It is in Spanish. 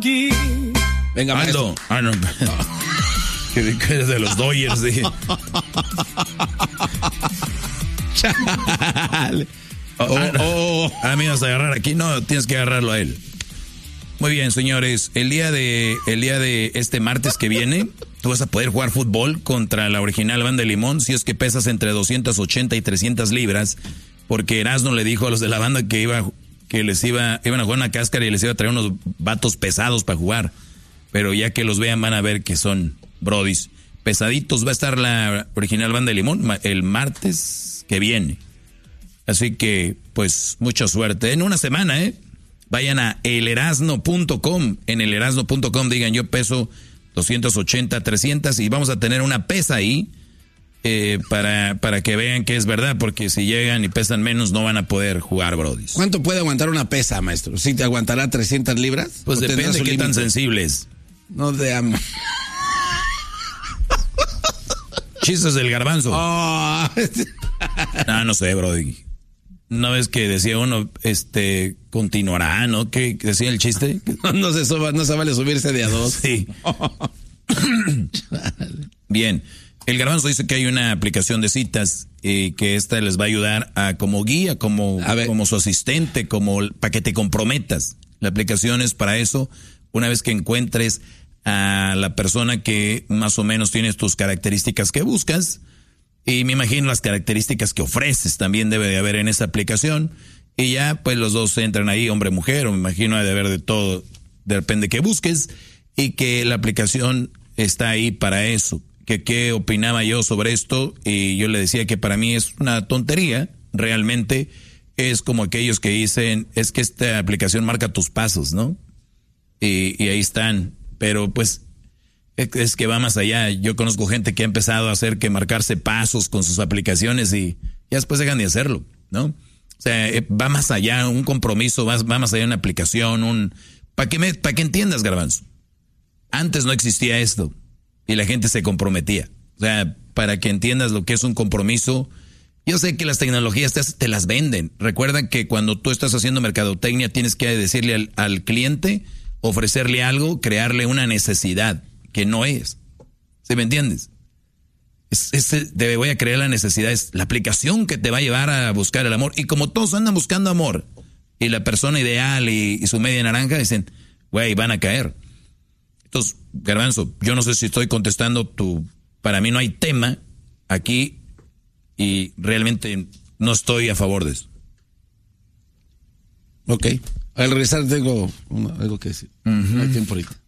Venga, Aldo. No. Que eres de los Dodgers, dije. Chale. Me vas a agarrar aquí. No, tienes que agarrarlo a él. Muy bien, señores. El día de este martes que viene, tú vas a poder jugar fútbol contra la original Banda de Limón si es que pesas entre 280 y 300 libras. Porque Erasmo le dijo a los de la banda que iban a jugar una cáscara y les iba a traer unos vatos pesados para jugar. Pero ya que los vean van a ver que son brodis pesaditos. Va a estar la original Banda de Limón el martes que viene. Así que, pues, mucha suerte. En una semana, vayan a elerasno.com. En elerasno.com digan, yo peso 280, 300 y vamos a tener una pesa ahí para que vean que es verdad, porque si llegan y pesan menos no van a poder jugar, brodis. ¿Cuánto puede aguantar una pesa, maestro? ¿Sí te aguantará 300 libras? Pues depende de qué tan sensibles. No te amo. Chistes del garbanzo. Oh. No sé, brody. ¿No ves que decía uno, continuará, ¿no? ¿Qué decía el chiste? No se vale subirse de a dos. Sí. Bien. El garbanzo dice que hay una aplicación de citas que esta les va a ayudar a como guía, como su asistente, para que te comprometas. La aplicación es para eso. Una vez que encuentres a la persona que más o menos tiene tus características que buscas, y me imagino las características que ofreces también debe de haber en esa aplicación, y ya pues los dos entran ahí, hombre-mujer, o me imagino debe de haber de todo, depende que busques, y que la aplicación está ahí para eso. ¿Qué opinaba yo sobre esto? Y yo le decía que para mí es una tontería, realmente es como aquellos que dicen, es que esta aplicación marca tus pasos, ¿no? Y ahí están, pero pues es que va más allá. Yo conozco gente que ha empezado a hacer que marcarse pasos con sus aplicaciones y ya después dejan de hacerlo, ¿no? O sea, va más allá, un compromiso, va más allá una aplicación, para que entiendas, garbanzo. Antes no existía esto y la gente se comprometía. O sea, para que entiendas lo que es un compromiso. Yo sé que las tecnologías te las venden. Recuerda que cuando tú estás haciendo mercadotecnia tienes que decirle al cliente, ofrecerle algo, crearle una necesidad que no es. ¿Sí me entiendes? Voy a crear la necesidad, es la aplicación que te va a llevar a buscar el amor. Y como todos andan buscando amor, y la persona ideal y su media naranja, dicen, güey, van a caer. Entonces, garbanzo, yo no sé si estoy contestando para mí no hay tema aquí y realmente no estoy a favor de eso. Ok. Al regresar tengo algo que decir. No hay tiempo ahorita.